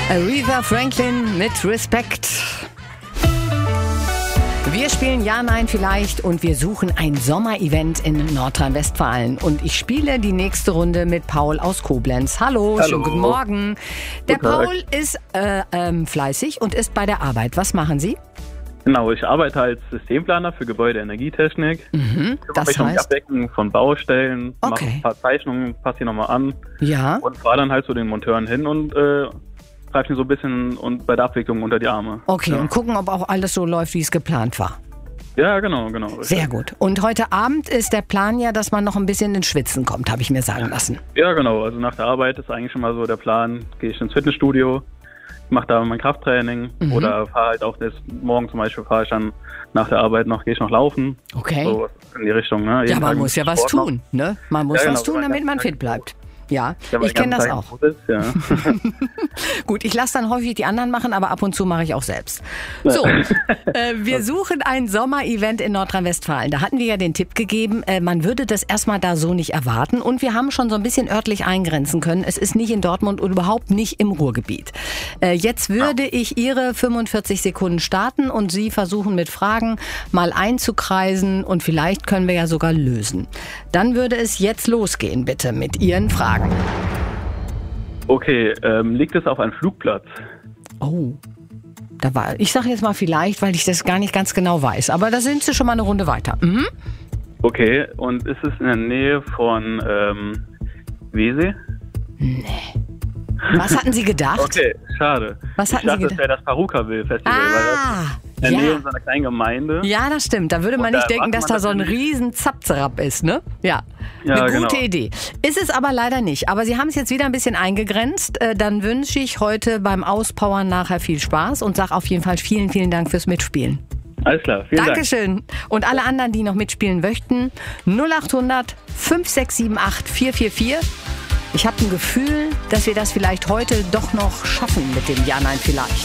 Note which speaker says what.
Speaker 1: Aretha Franklin mit Respekt. Wir spielen Ja, Nein, Vielleicht und wir suchen ein Sommerevent in Nordrhein-Westfalen. Und ich spiele die nächste Runde mit Paul aus Koblenz. Hallo. Schönen guten Morgen. Der Paul ist fleißig und ist bei der Arbeit. Was machen Sie?
Speaker 2: Genau, ich arbeite als Systemplaner für Gebäudeenergietechnik.
Speaker 1: Das
Speaker 2: mich um die
Speaker 1: heißt?
Speaker 2: Abdeckung von Baustellen, mache
Speaker 1: Okay.
Speaker 2: ein paar Zeichnungen, passe die nochmal an
Speaker 1: Ja.
Speaker 2: und fahre dann halt zu den Monteuren hin und greife ihn so ein bisschen und bei der Abwicklung unter die Arme.
Speaker 1: Okay,
Speaker 2: Ja,
Speaker 1: und gucken, ob auch alles so läuft, wie es geplant war.
Speaker 2: ja genau.
Speaker 1: Sehr gut. Und heute Abend ist der Plan ja, dass man noch ein bisschen ins Schwitzen kommt, habe ich mir sagen lassen.
Speaker 2: Ja, genau. Also nach der Arbeit ist eigentlich schon mal so der Plan, gehe ich ins Fitnessstudio, mache da mein Krafttraining oder fahre halt auch morgen zum Beispiel fahre ich dann nach der Arbeit gehe ich noch laufen.
Speaker 1: Okay.
Speaker 2: So in die Richtung, ne?
Speaker 1: Ja,
Speaker 2: Jeden
Speaker 1: man
Speaker 2: Tag
Speaker 1: muss ja was
Speaker 2: Sport noch.
Speaker 1: tun, ne? Man muss
Speaker 2: Ja,
Speaker 1: was
Speaker 2: genau,
Speaker 1: tun,
Speaker 2: wenn man
Speaker 1: damit
Speaker 2: den
Speaker 1: man
Speaker 2: ganzen
Speaker 1: fit
Speaker 2: Tag
Speaker 1: bleibt. Ja,
Speaker 2: Ja, weil
Speaker 1: ich kenne
Speaker 2: die
Speaker 1: das
Speaker 2: ganze
Speaker 1: auch.
Speaker 2: Zeit im Bus ist, ja.
Speaker 1: Gut, ich lasse dann häufig die anderen machen, aber ab und zu mache ich auch selbst. So, wir suchen ein Sommerevent in Nordrhein-Westfalen. Da hatten wir ja den Tipp gegeben, man würde das erstmal da so nicht erwarten. Und wir haben schon so ein bisschen örtlich eingrenzen können. Es ist nicht in Dortmund und überhaupt nicht im Ruhrgebiet. Jetzt würde ich Ihre 45 Sekunden starten und Sie versuchen mit Fragen mal einzukreisen und vielleicht können wir ja sogar lösen. Dann würde es jetzt losgehen, bitte, mit Ihren Fragen.
Speaker 2: Okay, liegt es auf einem Flugplatz?
Speaker 1: Oh, ich sage jetzt mal vielleicht, weil ich das gar nicht ganz genau weiß. Aber da sind Sie schon mal eine Runde weiter. Mhm.
Speaker 2: Okay, und ist es in der Nähe von Wesel?
Speaker 1: Was hatten Sie gedacht?
Speaker 2: Okay, schade.
Speaker 1: Was hatten
Speaker 2: ich
Speaker 1: Sie
Speaker 2: dachte, das wäre das Paruka-Festival, weil das in der Nähe so einer kleinen Gemeinde.
Speaker 1: Ja, das stimmt. Da würde man
Speaker 2: Und
Speaker 1: nicht
Speaker 2: da
Speaker 1: denken, dass
Speaker 2: macht man
Speaker 1: da so ein
Speaker 2: das nicht.
Speaker 1: riesen Zapzerab ist, ne? Ja,
Speaker 2: Ja,
Speaker 1: eine gute
Speaker 2: genau.
Speaker 1: Idee. Ist es aber leider nicht. Aber Sie haben es jetzt wieder ein bisschen eingegrenzt. Dann wünsche ich heute beim Auspowern nachher viel Spaß und sage auf jeden Fall vielen, vielen Dank fürs Mitspielen.
Speaker 2: Alles klar, vielen Dank.
Speaker 1: Dankeschön. Und alle anderen, die noch mitspielen möchten, 0800 5678 444. Ich habe ein Gefühl, dass wir das vielleicht heute doch noch schaffen mit dem Ja, Nein, Vielleicht.